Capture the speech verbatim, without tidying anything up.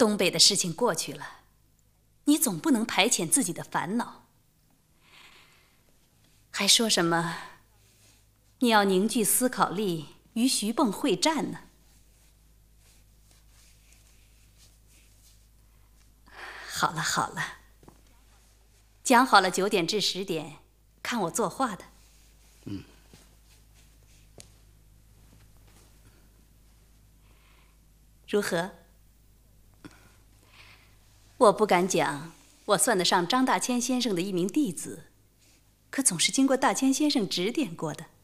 东北的事情过去了，你总不能排遣自己的烦恼，还说什么你要凝聚思考力与徐蚌会战呢？好了好了，讲好了九点至十点看我作画的。 嗯。 如何？我不敢讲，我算得上张大千先生的一名弟子，可总是经过大千先生指点过的。